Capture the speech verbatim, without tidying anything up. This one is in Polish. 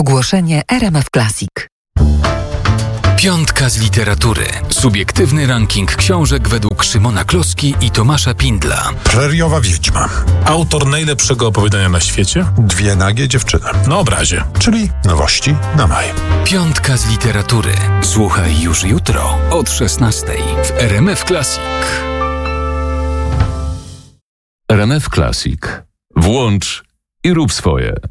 Ogłoszenie R M F Classic. Piątka z literatury. Subiektywny ranking książek według Szymona Kloski i Tomasza Pindla. Preriowa wiedźma. Autor najlepszego opowiadania na świecie. Dwie nagie dziewczyny. Na obrazie. Czyli nowości na maj. Piątka z literatury. Słuchaj już jutro od szesnastej w R M F Classic. R M F Classic. Włącz i rób swoje.